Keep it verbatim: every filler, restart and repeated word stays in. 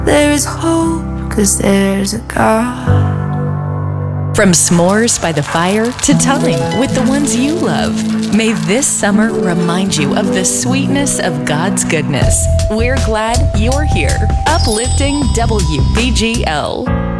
There is hope, cause there's a God. From s'mores by the fire to time with the ones you love, may this summer remind you of the sweetness of God's goodness. We're glad you're here. Uplifting W B G L.